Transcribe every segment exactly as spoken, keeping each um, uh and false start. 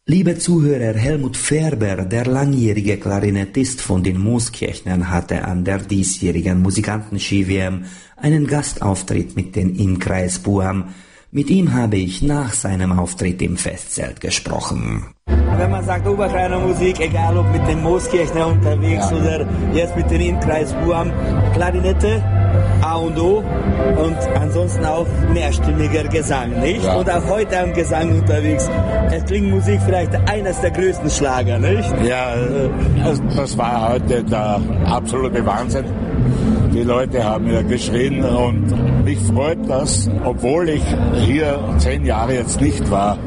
Liebe Zuhörer, Helmut Färber, der langjährige Klarinettist von den Mooskirchnern, hatte an der diesjährigen Musikanten-Ski-W M einen Gastauftritt mit den Inkreis Buam. Mit ihm habe ich nach seinem Auftritt im Festzelt gesprochen. Wenn man sagt Oberkreiner Musik, egal ob mit den Mooskirchner unterwegs ja. oder jetzt mit den Inkreis Buam, Klarinette, A und O und ansonsten auch mehrstimmiger Gesang, nicht? Ja. Und auch heute am Gesang unterwegs. Es klingt Musik vielleicht eines der größten Schlager, nicht? Ja, das war heute der absolute Wahnsinn. Die Leute haben ja geschrien und mich freut das, obwohl ich hier zehn Jahre jetzt nicht war.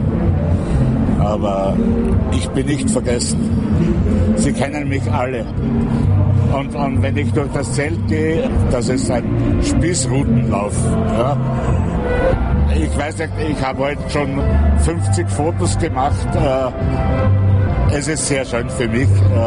Aber ich bin nicht vergessen. Sie kennen mich alle. Und, und wenn ich durch das Zelt gehe, das ist ein Spießrutenlauf. Ja. Ich weiß nicht, ich habe heute schon fünfzig Fotos gemacht. Es ist sehr schön für mich.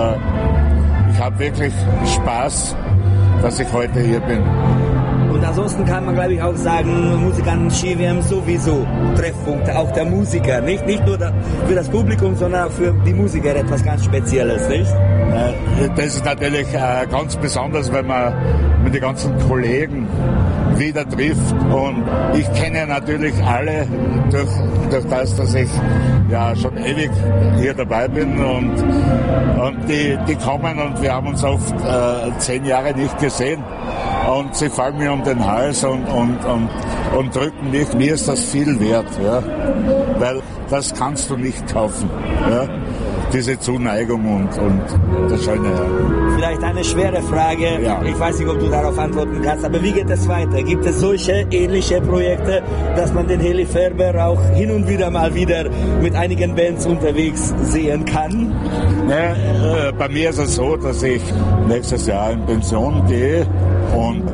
Ich habe wirklich Spaß, dass ich heute hier bin. Und ansonsten kann man, glaube ich, auch sagen, Musikanten-Ski-W M sowieso Treffpunkte, auch der Musiker, nicht, nicht nur für das Publikum, sondern auch für die Musiker etwas ganz Spezielles, nicht? Das ist natürlich ganz besonders, wenn man mit den ganzen Kollegen wieder trifft. Und ich kenne natürlich alle durch, durch das, dass ich ja schon ewig hier dabei bin. Und, und die, die kommen und wir haben uns oft äh, zehn Jahre nicht gesehen. Und sie fallen mir um den Hals und, und, und, und drücken mich. Mir ist das viel wert, ja? Weil das kannst du nicht kaufen. Ja? Diese Zuneigung und, und das Schöne. Ja. Vielleicht eine schwere Frage, ja. Ich weiß nicht, ob du darauf antworten kannst, aber wie geht es weiter? Gibt es solche ähnliche Projekte, dass man den Heli Färber auch hin und wieder mal wieder mit einigen Bands unterwegs sehen kann? Ja, äh, bei mir ist es so, dass ich nächstes Jahr in Pension gehe und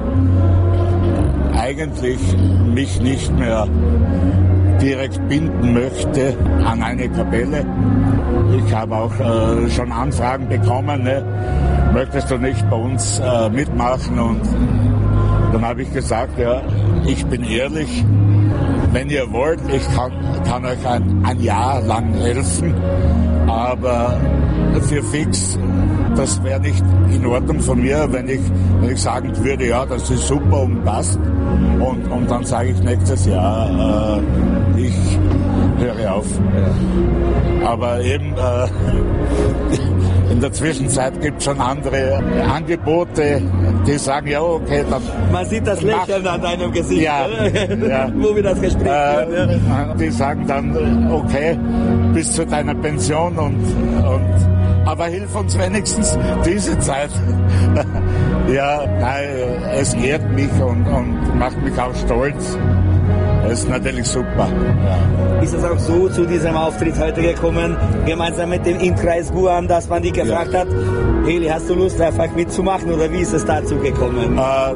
eigentlich mich nicht mehr direkt binden möchte an eine Kapelle. Ich habe auch äh, schon Anfragen bekommen, ne? Möchtest du nicht bei uns äh, mitmachen? Und dann habe ich gesagt, ja, ich bin ehrlich, wenn ihr wollt, ich kann, kann euch ein, ein Jahr lang helfen, aber für fix, das wäre nicht in Ordnung von mir, wenn ich, wenn ich sagen würde, ja, das ist super und passt. Und, und dann sage ich nächstes Jahr, äh, ich höre auf. Aber eben äh, in der Zwischenzeit gibt es schon andere Angebote, die sagen, ja, okay, dann... Man sieht das Lächeln an deinem Gesicht, ja, ja. wo wir das Gespräch äh, führen. Ja. Die sagen dann, okay, bis zu deiner Pension und... und aber hilf uns wenigstens diese Zeit. Ja, nein, es ehrt mich und, und macht mich auch stolz. Das ist natürlich super. Ja. Ist es auch so zu diesem Auftritt heute gekommen, gemeinsam mit dem Inkreis Buam, dass man dich gefragt ja. hat, Heli, hast du Lust, einfach mitzumachen, oder wie ist es dazu gekommen? Äh,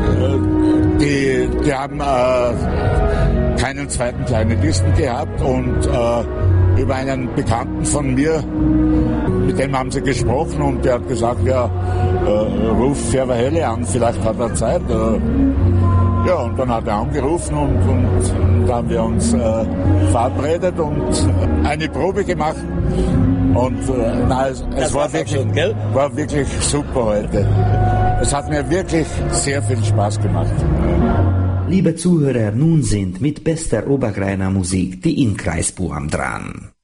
die, die haben äh, keinen zweiten Klarinettisten gehabt und äh, über einen Bekannten von mir, mit dem haben sie gesprochen und der hat gesagt, ja, äh, ruf Färber Heli an, vielleicht hat er Zeit. Äh, ja, und dann hat er angerufen und, und da haben wir uns äh, verabredet und eine Probe gemacht. Und äh, na, es, es war, wirklich, schon, gell? war wirklich super heute. Es hat mir wirklich sehr viel Spaß gemacht. Liebe Zuhörer, nun sind mit bester Oberkreiner Musik die Inkreis Buam dran.